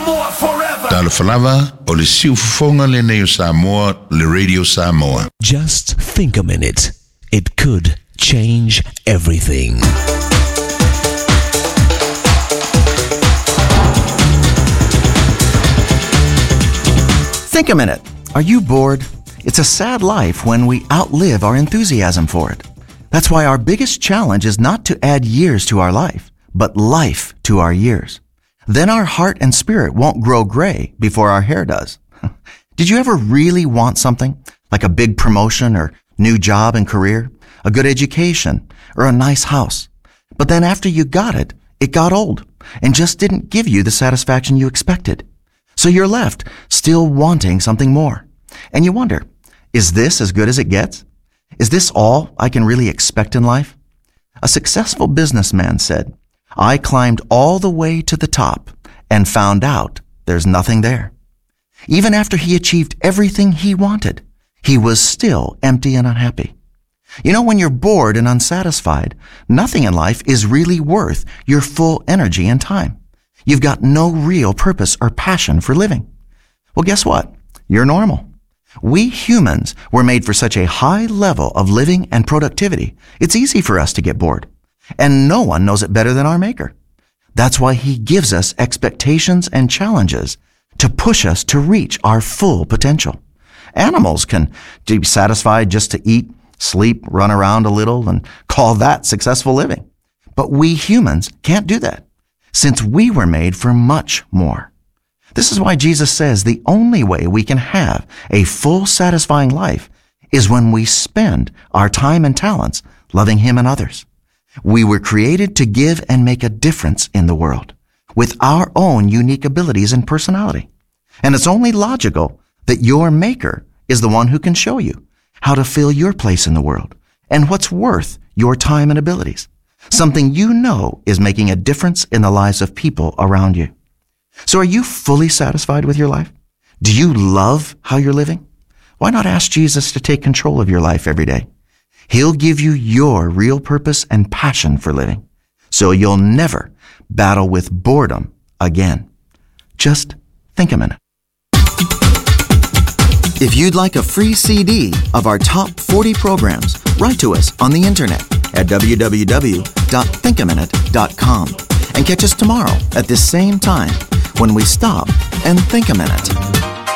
Samoa forever. Tala falava o le siufofonga le nei o Samoa, le Radio Samoa. Just think a minute. It could change everything. Think a minute. Are you bored? It's a sad life when we outlive our enthusiasm for it. That's why our biggest challenge is not to add years to our life, but life to our years. Then our heart and spirit won't grow gray before our hair does. Did you ever really want something, like a big promotion or new job and career, a good education, or a nice house? But then after you got it, it got old and just didn't give you the satisfaction you expected. So you're left still wanting something more. And you wonder, is this as good as it gets? Is this all I can really expect in life? A successful businessman said, I climbed all the way to the top and found out there's nothing there. Even after he achieved everything he wanted, he was still empty and unhappy. You know, when you're bored and unsatisfied, nothing in life is really worth your full energy and time. You've got no real purpose or passion for living. Well, guess what? You're normal. We humans were made for such a high level of living and productivity. It's easy for us to get bored. And no one knows it better than our Maker. That's why He gives us expectations and challenges to push us to reach our full potential. Animals can be satisfied just to eat, sleep, run around a little, and call that successful living. But we humans can't do that, since we were made for much more. This is why Jesus says the only way we can have a full, satisfying life is when we spend our time and talents loving Him and others. We were created to give and make a difference in the world with our own unique abilities and personality. And it's only logical that your Maker is the one who can show you how to fill your place in the world and what's worth your time and abilities. Something you know is making a difference in the lives of people around you. So are you fully satisfied with your life? Do you love how you're living? Why not ask Jesus to take control of your life every day? He'll give you your real purpose and passion for living, so you'll never battle with boredom again. Just think a minute. If you'd like a free CD of our top 40 programs, write to us on the internet at www.thinkaminute.com and catch us tomorrow at this same time when we stop and think a minute.